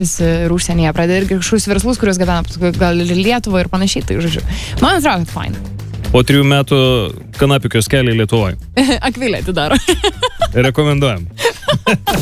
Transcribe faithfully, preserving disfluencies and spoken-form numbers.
visi ir užsienyje pradeda irgi kažkokius verslus, kuriuos gabena paskui gal ir Lietuvą ir panašiai, tai žodžiu. Man atrodo, kad fine. Po trijų metų kanapių kioskeliai Lietuvoje. Akvilė atidaro. Rekomenduojam.